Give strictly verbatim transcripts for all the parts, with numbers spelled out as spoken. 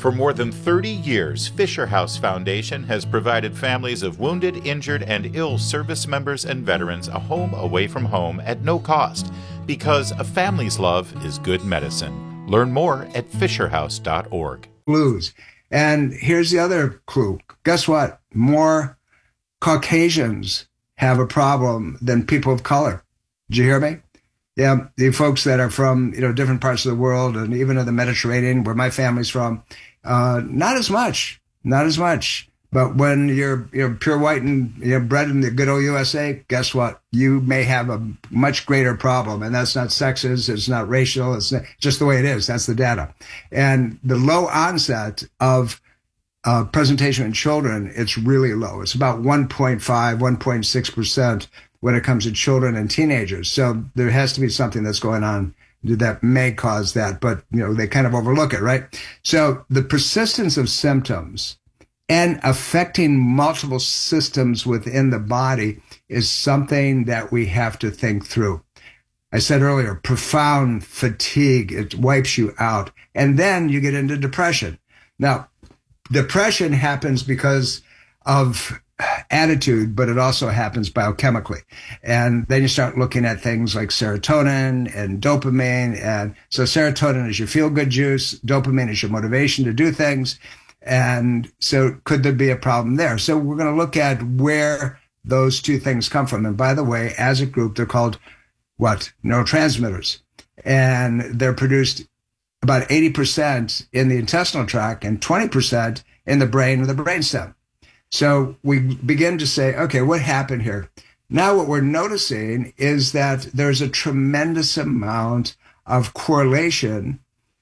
For more than thirty years, Fisher House Foundation has provided families of wounded, injured, and ill service members and veterans a home away from home at no cost, because a family's love is good medicine. Learn more at fisher house dot org. Blues. And here's the other clue. Guess what? More Caucasians have a problem than people of color. Did you hear me? Yeah, the folks that are from, you know, different parts of the world and even in the Mediterranean, where my family's from, uh, not as much, not as much. But when you're, you're pure white and you're bred in the good old U S A, guess what? You may have a much greater problem. And that's not sexist. It's not racial. It's not, just the way it is. That's the data. And the low onset of uh, presentation in children, it's really low. It's about one point five, one point six percent when it comes to children and teenagers. So there has to be something that's going on that may cause that. But, you know, they kind of overlook it, right? So the persistence of symptoms and affecting multiple systems within the body is something that we have to think through. I said earlier, profound fatigue, it wipes you out. And then you get into depression. Now, depression happens because of attitude, but it also happens biochemically. And then you start looking at things like serotonin and dopamine. And so serotonin is your feel-good juice. Dopamine is your motivation to do things. And so could there be a problem there? So we're going to look at where those two things come from. And by the way, as a group, they're called what? Neurotransmitters. And they're produced about eighty percent in the intestinal tract and twenty percent in the brain or the brainstem. So we begin to say, okay, what happened here? Now what we're noticing is that there's a tremendous amount of correlation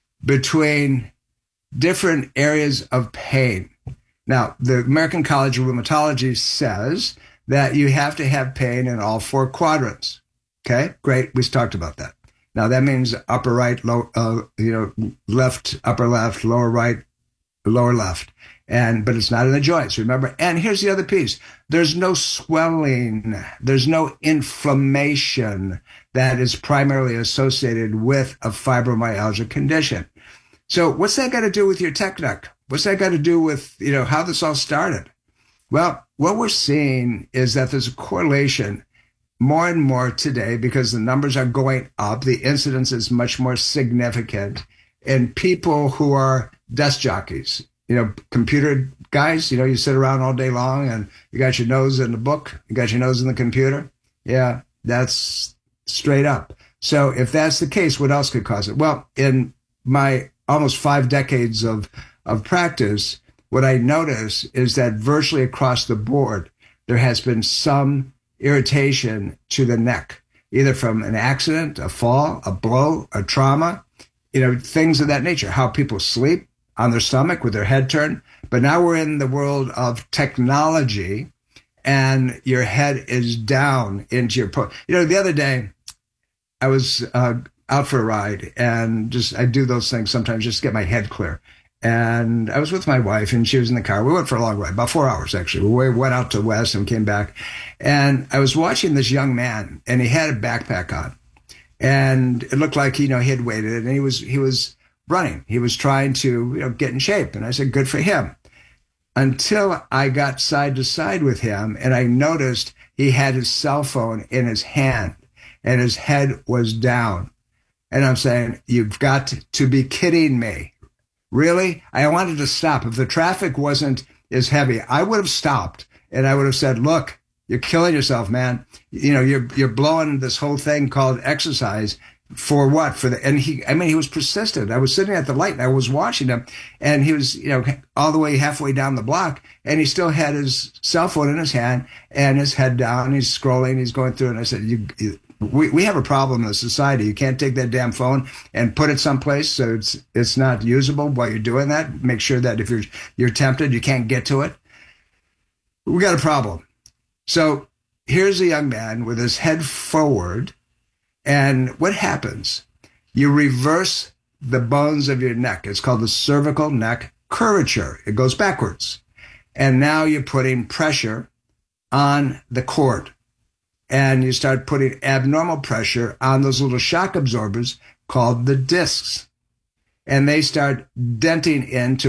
between different areas of pain. Now, the American College of Rheumatology says that you have to have pain in all four quadrants. Okay, great. We talked about that. Now that means upper right, low, uh, you know, left, upper left, lower right, lower left. And, but it's not in the joints, remember? And here's the other piece. There's no swelling. There's no inflammation that is primarily associated with a fibromyalgia condition. So what's that got to do with your technique? What's that got to do with, you know, how this all started? Well, what we're seeing is that there's a correlation more and more today because the numbers are going up. The incidence is much more significant in people who are desk jockeys. You know, computer guys, you know, you sit around all day long and you got your nose in the book, you got your nose in the computer. Yeah, that's straight up. So if that's the case, what else could cause it? Well, in my almost five decades of, of practice, what I notice is that virtually across the board, there has been some irritation to the neck, either from an accident, a fall, a blow, a trauma, you know, things of that nature, how people sleep on their stomach with their head turned. But now we're in the world of technology and your head is down into your, po- you know, the other day I was uh, out for a ride and just, I do those things sometimes just to get my head clear. And I was with my wife and she was in the car. We went for a long ride, about four hours actually. We went out to West and came back. And I was watching this young man and he had a backpack on and it looked like, you know, he had waited and he was, he was, running. He was trying to, you know, get in shape. And I said, good for him. Until I got side to side with him and I noticed he had his cell phone in his hand and his head was down. And I'm saying, you've got to be kidding me. Really? I wanted to stop. If the traffic wasn't as heavy, I would have stopped and I would have said, look, you're killing yourself, man. You know, you're, you're blowing this whole thing called exercise. For what? For the, and he, I mean, he was persistent. I was sitting at the light and I was watching him and he was, you know, all the way halfway down the block and he still had his cell phone in his hand and his head down. He's scrolling, he's going through. And I said, you, you we, we have a problem in the society. You can't take that damn phone and put it someplace so it's, it's not usable while you're doing that. Make sure that if you're, you're tempted, you can't get to it. We got a problem. So here's a young man with his head forward. And what happens? You reverse the bones of your neck. It's called the cervical neck curvature. It goes backwards. And now you're putting pressure on the cord. And you start putting abnormal pressure on those little shock absorbers called the discs. And they start denting into